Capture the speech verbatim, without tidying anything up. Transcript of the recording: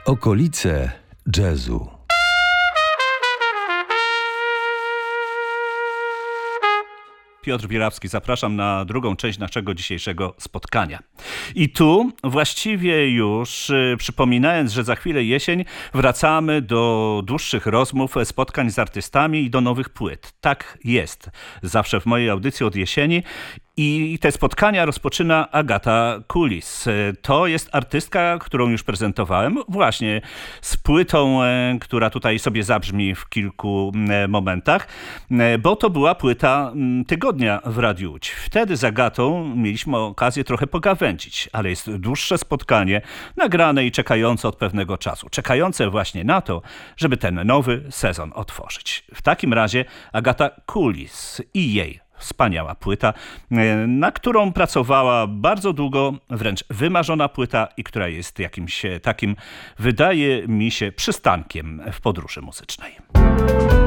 Okolice jazzu. Piotr Bielawski, zapraszam na drugą część naszego dzisiejszego spotkania. I tu właściwie już y, przypominając, że za chwilę jesień, wracamy do dłuższych rozmów, spotkań z artystami i do nowych płyt. Tak jest zawsze w mojej audycji od jesieni. I te spotkania rozpoczyna Agata Kulis. To jest artystka, którą już prezentowałem właśnie z płytą, która tutaj sobie zabrzmi w kilku momentach, bo to była płyta tygodnia w Radiu Łódź. Wtedy z Agatą mieliśmy okazję trochę pogawędzić, ale jest dłuższe spotkanie, nagrane i czekające od pewnego czasu. Czekające właśnie na to, żeby ten nowy sezon otworzyć. W takim razie Agata Kulis i jej wspaniała płyta, na którą pracowała bardzo długo, wręcz wymarzona płyta i która jest jakimś takim, wydaje mi się, przystankiem w podróży muzycznej.